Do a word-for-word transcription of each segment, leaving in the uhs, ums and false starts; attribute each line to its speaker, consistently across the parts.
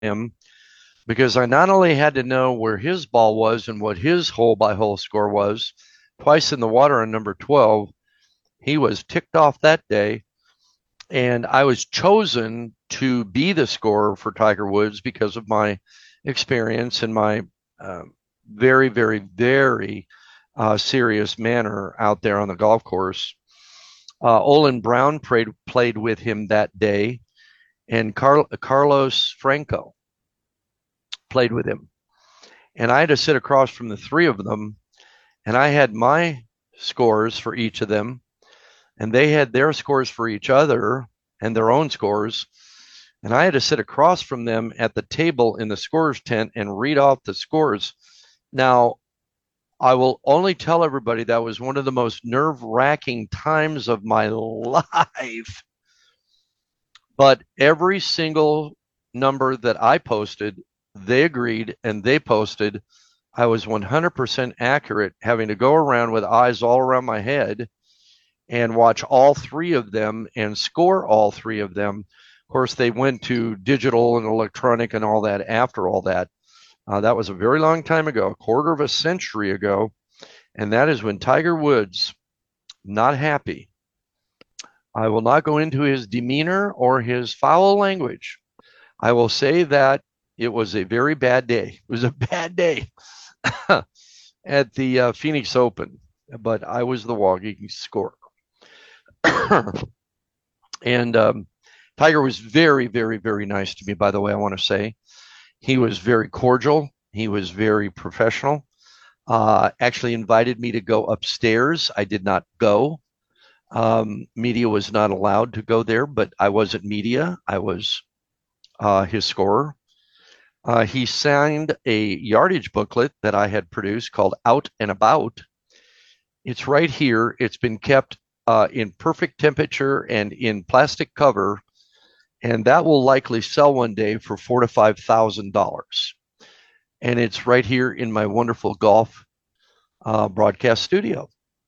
Speaker 1: him because I not only had to know where his ball was and what his hole by hole score was, twice in the water on number twelve. He was ticked off that day, and I was chosen to be the scorer for Tiger Woods because of my experience and my uh, very, very, very uh, serious manner out there on the golf course. Uh, Olin Brown played played with him that day, and Car- Carlos Franco played with him. And I had to sit across from the three of them, and I had my scores for each of them, and they had their scores for each other and their own scores. And I had to sit across from them at the table in the scorer's tent and read off the scores. Now, I will only tell everybody that was one of the most nerve wracking times of my life. But every single number that I posted, they agreed and they posted. I was one hundred percent accurate, having to go around with eyes all around my head and watch all three of them and score all three of them. Of course, they went to digital and electronic and all that after all that. Uh, that was a very long time ago, a quarter of a century ago. And that is when Tiger Woods, not happy. I will not go into his demeanor or his foul language. I will say that it was a very bad day. It was a bad day at the uh, Phoenix Open, but I was the walking scorer. And um, Tiger was very, very, very nice to me, by the way, I want to say. He was very cordial. He was very professional. Uh, actually invited me to go upstairs. I did not go. Um, media was not allowed to go there, but I wasn't media. I was uh, his scorer. Uh, he signed a yardage booklet that I had produced called Out and About. It's right here. It's been kept uh, in perfect temperature and in plastic cover, and that will likely sell one day for four to five thousand dollars. And it's right here in my wonderful golf uh, broadcast studio.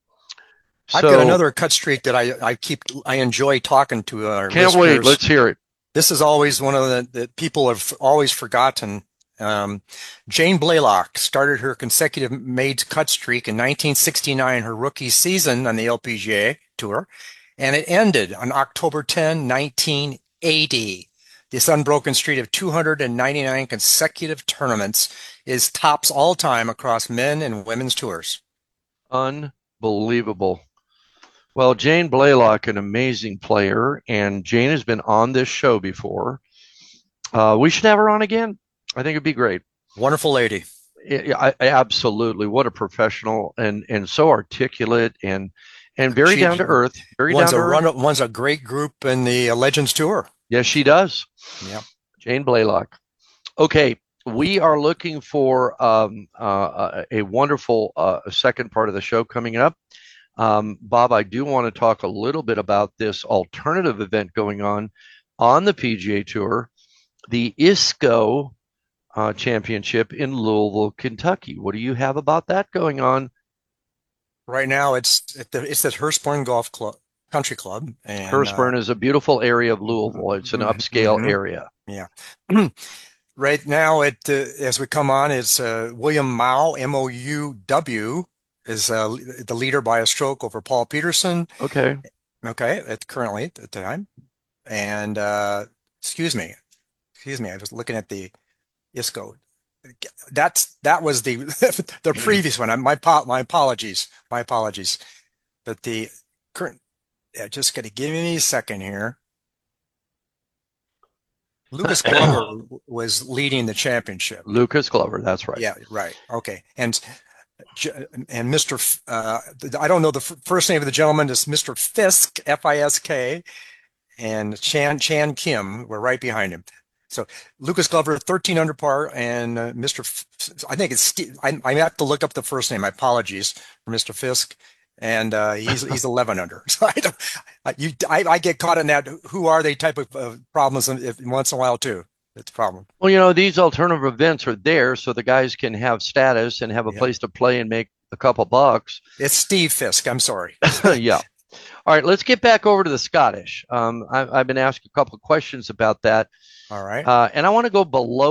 Speaker 2: I've got
Speaker 1: So
Speaker 2: another cut streak that I, I keep I enjoy talking to our
Speaker 1: can't wait.
Speaker 2: listeners.
Speaker 1: Let's hear it.
Speaker 2: This is always one of the that people have always forgotten. Um, Jane Blalock started her consecutive made cut streak in nineteen sixty-nine, her rookie season on the L P G A Tour, and it ended on October tenth, nineteen eighty. This unbroken streak of two hundred ninety-nine consecutive tournaments is tops all time across men and women's tours.
Speaker 1: Unbelievable. Well, Jane Blalock, an amazing player, and Jane has been on this show before. Uh, we should have her on again. I think it'd be great.
Speaker 2: Wonderful lady.
Speaker 1: I, I, absolutely. What a professional, and and so articulate and and very
Speaker 2: She
Speaker 1: down to earth. Very
Speaker 2: one's
Speaker 1: down
Speaker 2: a
Speaker 1: to
Speaker 2: run,
Speaker 1: earth.
Speaker 2: one's a great group in the uh, Legends Tour.
Speaker 1: Yes, she does.
Speaker 2: Yeah.
Speaker 1: Jane Blalock. Okay, we are looking for um, uh, a wonderful uh, second part of the show coming up. Um, Bob, I do want to talk a little bit about this alternative event going on on the P G A Tour, the I S C O uh, Championship in Louisville, Kentucky. What do you have about that going on?
Speaker 2: Right now, it's at the, it's at Hurstbourne Golf Club, Country Club, and
Speaker 1: Hurstbourne
Speaker 2: uh,
Speaker 1: is a beautiful area of Louisville. It's an upscale
Speaker 2: mm-hmm.
Speaker 1: area.
Speaker 2: Yeah. Right now, it uh, as we come on, it's uh, William Mouw, M O U W, is uh, the leader by a stroke over Paul Peterson.
Speaker 1: Okay.
Speaker 2: Okay, at currently at the time, and uh, excuse me, excuse me, I was looking at the I S C O. That's that was the the previous one. My my apologies, my apologies. But the current, yeah, just gotta give me a second here. Lucas Glover was leading the championship.
Speaker 1: Lucas Glover, that's right.
Speaker 2: Yeah, right. Okay, and and Mister F, uh, I don't know the first name of the gentleman is Mister Fisk, F I S K, and Chan Chan Kim were right behind him. So Lucas Glover, thirteen under par, and uh, Mister F I think it's Steve. I, I have to look up the first name. My apologies for Mister Fisk, and uh, he's he's eleven under. So I don't, I, you, I, I get caught in that. Who are they type of uh, problems if, once in a while too. That's a problem.
Speaker 1: Well, you know, these alternative events are there so the guys can have status and have a yep. place to play and make a couple bucks.
Speaker 2: It's Steve Fisk. I'm sorry.
Speaker 1: Yeah. All right, let's get back over to the Scottish. Um, I, I've been asked a couple of questions about that,
Speaker 2: All right.
Speaker 1: uh, and I want to go below